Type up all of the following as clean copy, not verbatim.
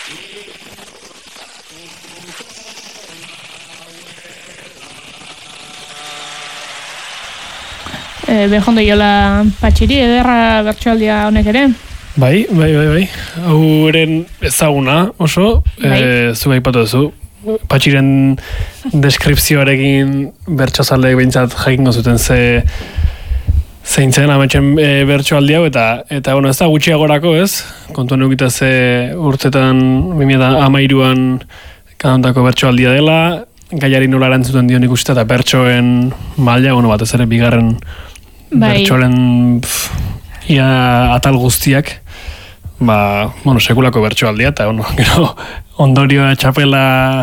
Bejondo jola patxiri, ederra bertsoaldia honek ere. Bai. Hauren ezaguna oso, zu aipatu duzu. Patxiren deskripzioarekin bertsozaleek behintzat jakingo zuten zeintzen ametxen bertsoaldi hau, eta bueno, ez da gutxiagorako, ez? Kontuan eukita ze urtetan 2013an kanontako bertsoaldia dela, gaiari nola erantzuten dion ikusita, eta bertsoen maila, bueno, batez ere bigarren bertsoaren ia atal guztiak, sekulako bertsoaldia, eta gero ondorioa txapela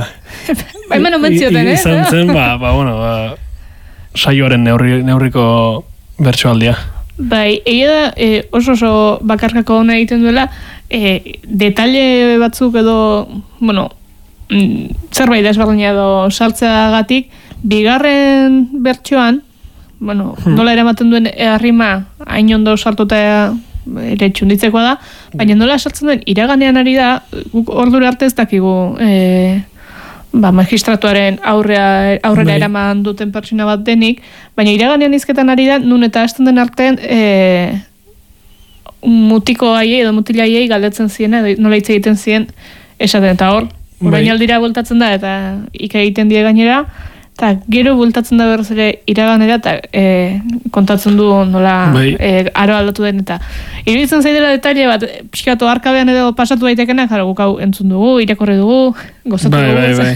izan zen, saioaren neurriko bertsoaldia. Bai, egia da, oso bakarkako hona egiten duela, detalle batzuk edo, zerbait desberdina edo saltzeagatik, bigarren bertsoan, nola eramaten duen arrima hain ondo sartuta ere txunditzekoa da, baina nola sartzen duen iraganean ari da, guk ordura arte ez dakigu magistratuaren aurrera eraman duten pertsona bat denik, baina iraganean izketan ari da, nun eta hasten den artean mutiko haiei edo mutila haiei galdetzen ziren, nola hitz egiten ziren esaten, eta hor, orain aldira bultatzen da, eta ika egiten die gainera, eta gero bultatzen da berriz ere iraganera, eta kontatzen du nola aro aldatu den, eta iruditzen zaidela detaile bat, pixkatu arkabean edo pasatu daitekenak, jara guk hau entzun dugu, irakorri dugu, gozatu dugu.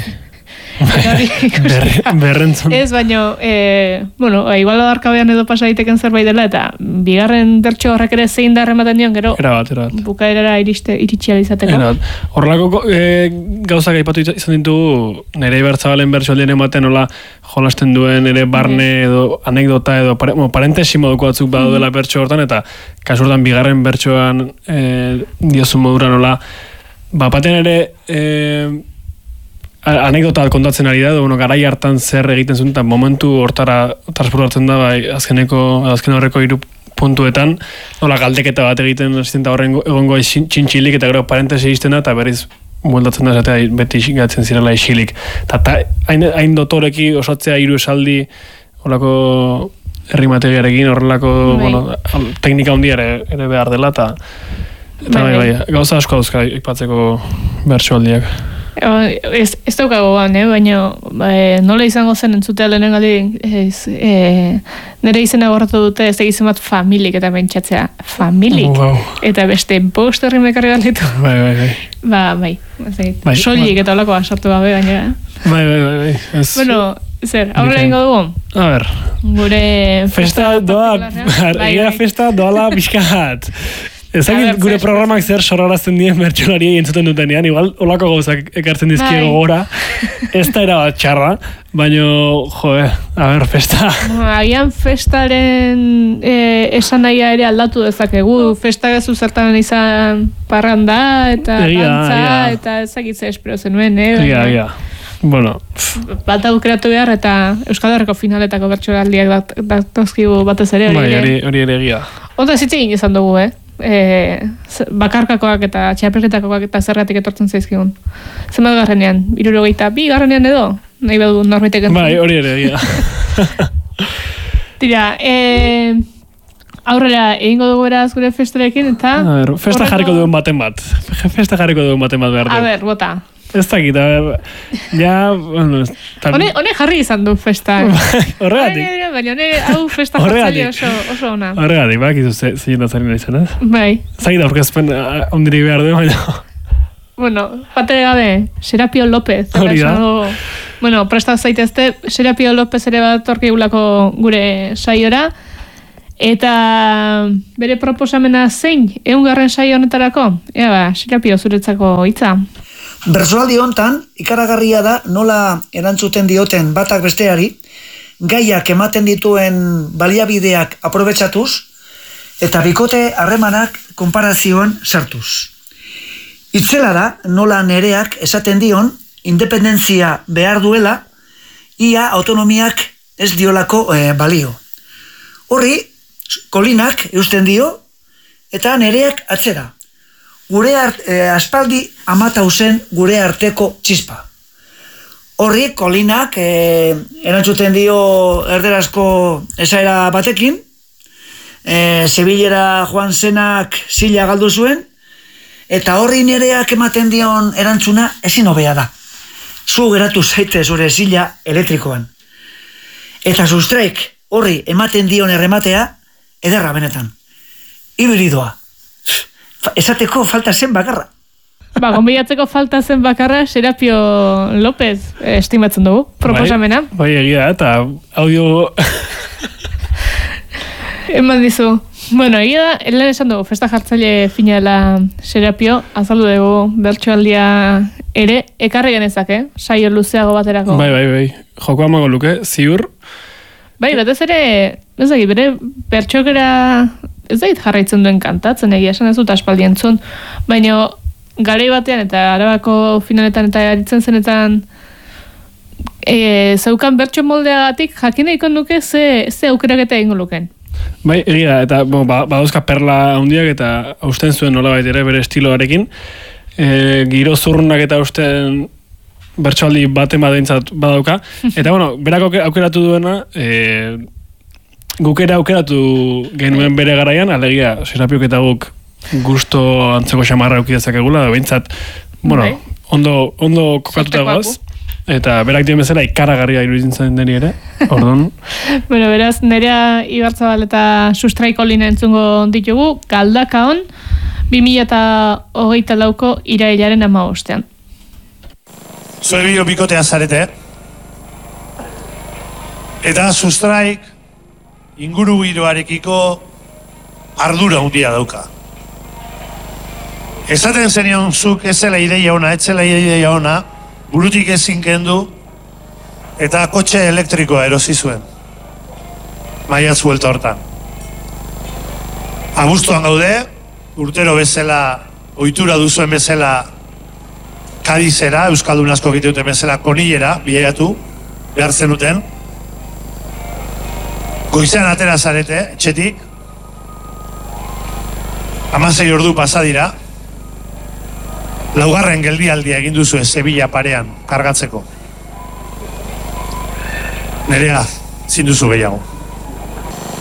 Berrentzun. Ez, baino, igual arkabean edo pasa daiteken zerbait dela, eta bigarren bertso horrek ere zein da ematen dion, gero bukaerara iritsi alizateko. Horrelako gauzak aipatu izan ditugu, nire Ibarzabalen bertsoaldian ematen nola jolasten duen ere barne edo anekdota edo parentesi moduko batzuk badaudela bertso hortan, eta kasurtan bigarren bertsoan diozu modura nola bapaten ere anekdota kontatzen ari da, garai hartan zer egiten zuen, eta momentu hortara transportatzen da, azken horreko 3 puntuetan, nola galdeketa bat egiten asistenta horren egongo txintxilik, eta gero parentesi izten da, eta berriz moldatzen da, zatea beti gatzen zirela isilik. Eta hain dotoreki osatzea 3 esaldi, horrelako herrimategiarekin, horrelako teknika handia ere behar dela, eta gauza asko dauzka ipatzeko bertsoaldiak. Ez daukago baina nola izango zen entzutea lehenen nire izena gorratu dute ez egizen bat familik eta bentsatzea familik eta beste bost herrimekarri galditu bai soilik eta olakoa sartu gabe gainera zer, aurrera ingo dugu? A ber gure festa doala pixkat ezagin gure programak zer sorrarazten dien bertsolariei entzuten dutenean, igual olako gauzak ekartzen dizkiego gora, ez da erabat txarra, baino, festa. Agian festaren esan nahia ere aldatu dezakegu, festa gezu zertan izan parranda, eta dantza, eta ezagitze espero zenuen, Egia. Bueno. Bat aukeratu behar, eta Euskal Herriko finaletako bertsolaldiak datozkigu batez ere. Hori ere egia. Oda zitzegin izan dugu, bakarkakoak eta txapelketakoak eta zergatik etortzen zaizkigun. Zenbat garrenean? 72 garrenean edo? Nahi badu norbaitek entzun. Bai, hori ere egia. Tira, aurrera egingo dugu beraz gure festarekin, eta... Festa jarriko duen baten bat. Behar du. A ber, bota. Ez dakit, Hone jarri izan du festa. Horregatik. Baina hau festa jartzeli oso ona. Horregatik, bakizu zein da zarina izan, ez? Bai. Zagit aurkezpen ondiri behar du, baina... Bueno, patere gabe, Serapio López. Hori da. Presta zaitezte, Serapio López ere bat torkigulako gure saiora. Eta bere proposamena zein, 100. saio honetarako? Serapio zuretzako hitza. Bertsoaldi hontan, ikaragarria da nola erantzuten dioten batak besteari, gaiak ematen dituen baliabideak aprobetxatuz, eta bikote harremanak konparazioan sartuz. Itzela da nola nereak esaten dion, independentzia behar duela, ia autonomiak ez diolako balio. Horri, kolinak eusten dio, eta nereak atzera. aspaldi amatau zen gure arteko txispa. Horri, Kolinak erantzuten dio erderazko esaera batekin, Sevillera joan zenak zila galdu zuen, eta horri nereak ematen dion erantzuna ezin hobea da. Zu geratu zaite zure zila elektrikoan. Eta Sustraik horri ematen dion errematea, ederra benetan. Hibridoa. Esateko falta zen bakarra. Gonbidatzeko falta zen bakarra Serapio López estimatzen dugu, proposamena. Bai, egia, eta audio... Eman dizu. Bueno, egia da, helan esan dugu, festa jartzaile fina dela Serapio, azaldu dugu bertsoaldia ere, ekarri genezake, saio luzeago baterako. Bai. Joko amago luke, ziur. Bai, batez ere, ez da, bere bertxokera ez da jarraitzen duen kantatzen, egia esan ez dut aspaldi entzun, baina garai batean eta Arabako finaletan eta aritzen zenetan zeukan bertso moldeagatik jakin ikon nuke ze aukeraketa egingo luken. Bai, egia, eta badauzka perla handiak eta hausten zuen nolabait ere bere estiloarekin. Giro zurrunak eta hausten bertsoaldi baten badeintzat badauka. Eta bueno, berak aukeratu duena, guk ere aukeratu genuen bere garaian, alegia, Serapiok eta guk gusto antzeko xamarra aukidezakegula, da behintzat, bueno, ondo kokatuta goaz. Eta berak dien bezala ikaragarria iruditzen deni ere, orduan. Bueno, beraz, Nerea Ibarzabal eta Sustraiko lina entzungo ditugu, Galdakaon, 2024ko irailaren 15. Zue bideo bikotea zarete, eta Sustraik inguru giroarekiko ardura handia dauka. Esaten zenion zuk ez zela ideia ona, ez zela ideia ona, burutik ezin kendu, eta kotxe elektrikoa erosi zuen. Maiatz buelta hortan. Abuztuan gaude, urtero bezala, ohitura duzuen bezala, Kadizera, Euskaldun asko egite duten bezala, Konillera, bilaiatu, behar zenuten. Goizean atera zarete, etxetik. 16 ordu pasa dira. Laugarren geldialdia egin duzu Sevilla parean kargatzeko. Nerea, zin duzu gehiago.